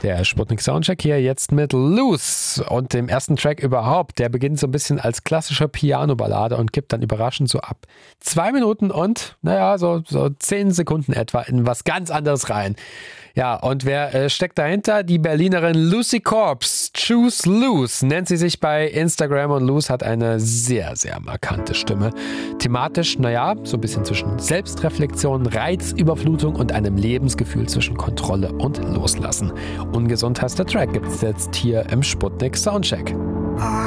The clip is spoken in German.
Der Sputnik Soundcheck hier jetzt mit Loose und dem ersten Track überhaupt. Der beginnt so ein bisschen als klassische Piano-Ballade und gibt dann überraschend so ab 2 Minuten und, so 10 Sekunden etwa in was ganz anderes rein. Ja, und wer steckt dahinter? Die Berlinerin Lucy Corps. Choose Loose nennt sie sich bei Instagram und Loose hat eine sehr, sehr markante Stimme. Thematisch, so ein bisschen zwischen Selbstreflexion, Reizüberflutung und einem Lebensgefühl zwischen Kontrolle und Loslassen. Ungesund heißt der Track, gibt es jetzt hier im Sputnik Soundcheck.